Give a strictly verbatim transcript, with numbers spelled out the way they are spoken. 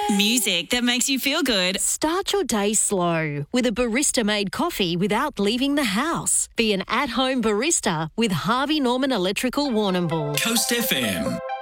Music that makes you feel good. Start your day slow with a barista-made coffee without leaving the house. Be an at-home barista with Harvey Norman Electrical Warrnambool. Coast F M.